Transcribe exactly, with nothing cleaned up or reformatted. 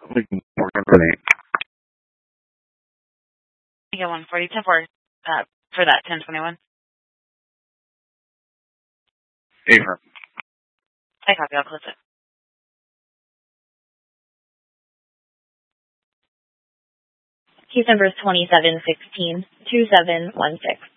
We can work on that. You get one forty, ten four, uh, for that ten twenty-one. Affirm. I copy, I'll close it. Case number is twenty-seven sixteen two seven one six.